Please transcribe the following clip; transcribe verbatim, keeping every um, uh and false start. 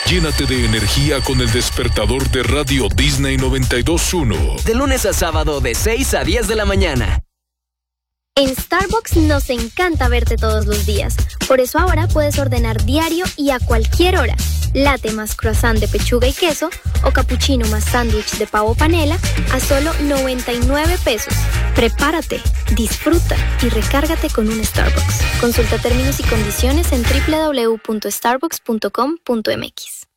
Llénate de energía con el despertador de Radio Disney noventa y dos punto uno. De lunes a sábado de seis a diez de la mañana. En Starbucks nos encanta verte todos los días. Por eso ahora puedes ordenar diario y a cualquier hora. Latte más croissant de pechuga y queso o cappuccino más sándwich de pavo panela a solo noventa y nueve pesos. Prepárate, disfruta y recárgate con un Starbucks. Consulta términos y condiciones en doble u doble u doble u punto starbucks punto com punto m x.